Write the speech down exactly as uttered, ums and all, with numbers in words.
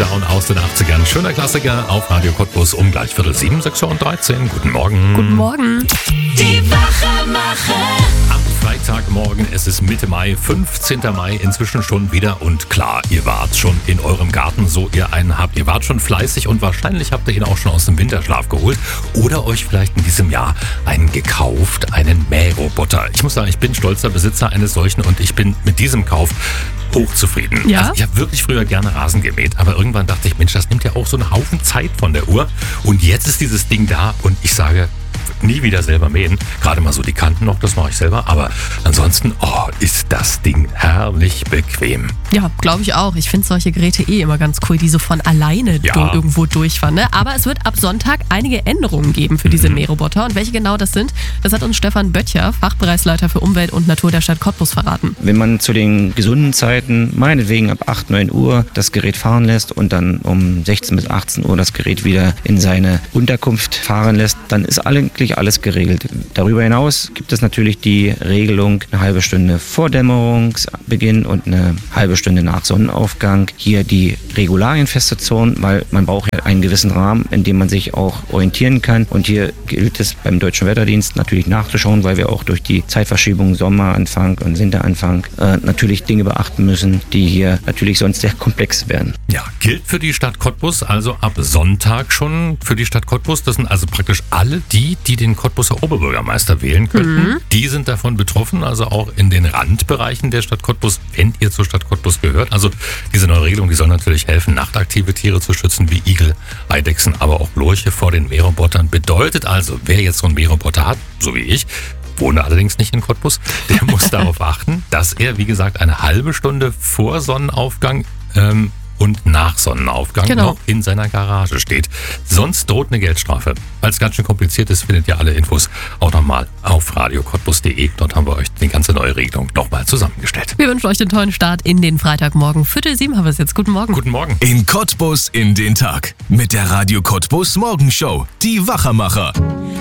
Countdown aus den achtzigern. Schöner Klassiker auf Radio Cottbus um gleich Viertel sieben, sechs Uhr dreizehn. Guten Morgen. Guten Morgen. Die Wachmacher. Am Freitagmorgen, es ist Mitte Mai, fünfzehnten Mai, inzwischen schon wieder. Und klar, ihr wart schon in eurem Garten, so ihr einen habt. Ihr wart schon fleißig und wahrscheinlich habt ihr ihn auch schon aus dem Winterschlaf geholt. Oder euch vielleicht in diesem Jahr einen gekauft, einen Mähroboter. Ich muss sagen, ich bin stolzer Besitzer eines solchen und ich bin mit diesem Kauf hochzufrieden. Ja? Also ich habe wirklich früher gerne Rasen gemäht, aber irgendwann dachte ich, Mensch, das nimmt ja auch so einen Haufen Zeit von der Uhr. Und jetzt ist dieses Ding da und ich sage, nie wieder selber mähen. Gerade mal so die Kanten noch, das mache ich selber. Aber ansonsten, oh, ist das Ding herrlich bequem. Ja, glaube ich auch. Ich finde solche Geräte eh immer ganz cool, die so von alleine Ja. du- irgendwo durchfahren. Ne? Aber es wird ab Sonntag einige Änderungen geben für diese Mähroboter. Und welche genau das sind, das hat uns Stefan Böttcher, Fachbereichsleiter für Umwelt und Natur der Stadt Cottbus, verraten. Wenn man zu den gesunden Zeiten, meinetwegen ab acht, neun Uhr, das Gerät fahren lässt und dann um sechzehn bis achtzehn Uhr das Gerät wieder in seine Unterkunft fahren lässt, dann ist eigentlich alles geregelt. Darüber hinaus gibt es natürlich die Regelung, eine halbe Stunde vor Dämmerungsbeginn und eine halbe Stunde nach Sonnenaufgang, hier die Regularien festzuzurren, weil man braucht ja einen gewissen Rahmen, in dem man sich auch orientieren kann. Und hier gilt es beim Deutschen Wetterdienst natürlich nachzuschauen, weil wir auch durch die Zeitverschiebung Sommeranfang und Winteranfang äh, natürlich Dinge beachten müssen, die hier natürlich sonst sehr komplex werden. Ja, gilt für die Stadt Cottbus, also ab Sonntag schon für die Stadt Cottbus. Das sind also praktisch alle die, die den Cottbuser Oberbürgermeister wählen könnten. Die sind davon betroffen, also auch in den Randbereichen der Stadt Cottbus, wenn ihr zur Stadt Cottbus gehört. Also diese neue Regelung, die soll natürlich helfen, nachtaktive Tiere zu schützen, wie Igel, Eidechsen, aber auch Lurche vor den Mährobotern. Bedeutet also, wer jetzt so einen Mähroboter hat, so wie ich, wohne allerdings nicht in Cottbus, der muss darauf achten, dass er, wie gesagt, eine halbe Stunde vor Sonnenaufgang ähm, und nach Sonnenaufgang Genau. noch in seiner Garage steht. Sonst droht eine Geldstrafe. Weil es ganz schön kompliziert ist, findet ihr alle Infos auch nochmal auf radio cottbus punkt de. Dort haben wir euch die ganze neue Regelung nochmal zusammengestellt. Wir wünschen euch den tollen Start in den Freitagmorgen. Viertel sieben haben wir es jetzt. Guten Morgen. Guten Morgen. In Cottbus in den Tag. Mit der Radio Cottbus Morgenshow. Die Wachermacher.